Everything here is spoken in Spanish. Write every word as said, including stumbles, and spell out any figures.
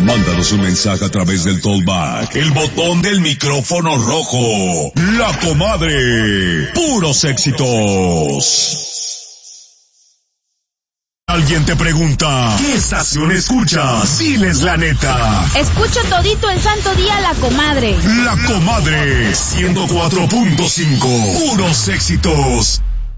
Mándanos un mensaje a través del Talkback, el botón del micrófono rojo. La Comadre. Puros éxitos. Alguien te pregunta, ¿qué estación escuchas? Diles la neta. Escucho todito el santo día La Comadre. La Comadre, ciento cuatro punto cinco. Puros éxitos.